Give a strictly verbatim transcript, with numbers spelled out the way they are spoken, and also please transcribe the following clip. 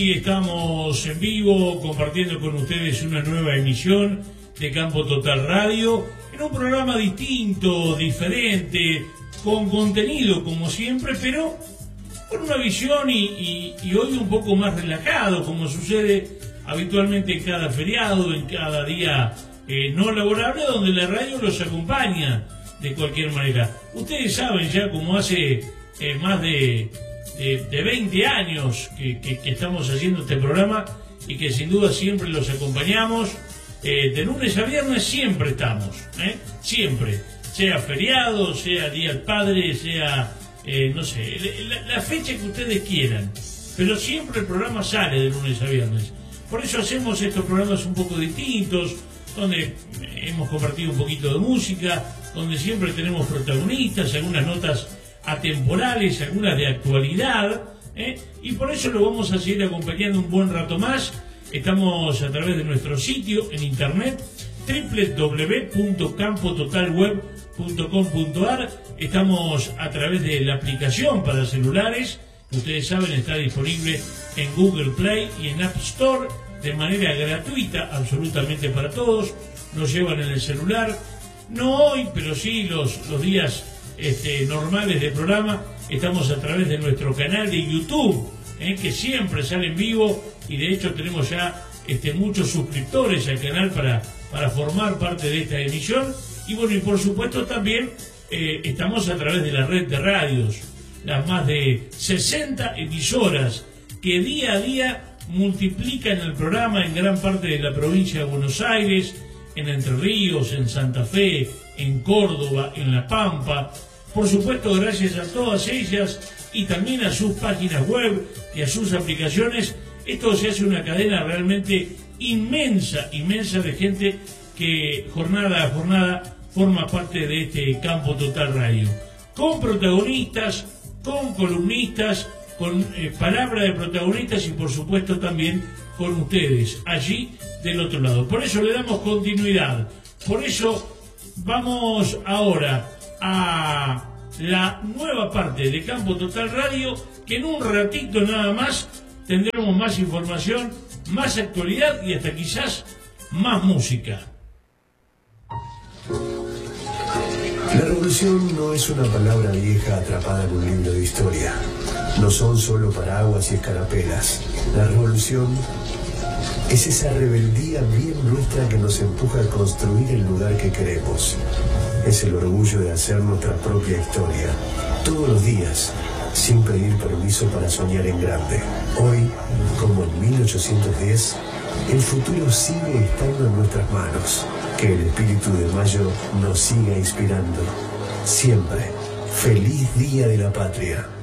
Y estamos en vivo compartiendo con ustedes una nueva emisión de Campo Total Radio, en un programa distinto, diferente, con contenido como siempre, pero con una visión y, y, y hoy un poco más relajado, como sucede habitualmente en cada feriado, en cada día eh, no laborable, donde la radio los acompaña de cualquier manera. Ustedes saben ya, como hace eh, más de... De, de veinte años que, que, que estamos haciendo este programa y que sin duda siempre los acompañamos, eh, de lunes a viernes siempre estamos, ¿eh? Siempre, sea feriado, sea Día del Padre, sea, eh, no sé, la, la fecha que ustedes quieran, pero siempre el programa sale de lunes a viernes. Por eso hacemos estos programas un poco distintos, donde hemos compartido un poquito de música, donde siempre tenemos protagonistas, algunas notas atemporales, algunas de actualidad, ¿eh? Y por eso lo vamos a seguir acompañando un buen rato más. Estamos a través de nuestro sitio en internet doble u doble u doble u punto campo total web punto com punto a r. Estamos a través de la aplicación para celulares, que ustedes saben está disponible en Google Play y en App Store de manera gratuita, absolutamente para todos. Nos llevan en el celular, no hoy, pero sí los, los días Este, normales del programa. Estamos a través de nuestro canal de YouTube, eh, que siempre sale en vivo, y de hecho tenemos ya este, muchos suscriptores al canal para, para formar parte de esta emisión. Y bueno, y por supuesto también eh, estamos a través de la red de radios, las más de sesenta emisoras que día a día multiplican el programa en gran parte de la provincia de Buenos Aires, en Entre Ríos, en Santa Fe, en Córdoba, en La Pampa. Por supuesto, gracias a todas ellas y también a sus páginas web y a sus aplicaciones, esto se hace una cadena realmente inmensa, inmensa de gente que jornada a jornada forma parte de este Campo Total Radio. Con protagonistas, con columnistas, con eh, palabra de protagonistas y por supuesto también con ustedes, allí del otro lado. Por eso le damos continuidad, por eso vamos ahora a la nueva parte de Campo Total Radio, que en un ratito nada más tendremos más información, más actualidad y hasta quizás más música. La revolución no es una palabra vieja atrapada en un libro de historia. No son solo paraguas y escarapelas. La revolución es esa rebeldía bien nuestra que nos empuja a construir el lugar que queremos. Es el orgullo de hacer nuestra propia historia, todos los días, sin pedir permiso para soñar en grande. Hoy, como en mil ochocientos diez, el futuro sigue estando en nuestras manos. Que el espíritu de Mayo nos siga inspirando. Siempre. ¡Feliz Día de la Patria!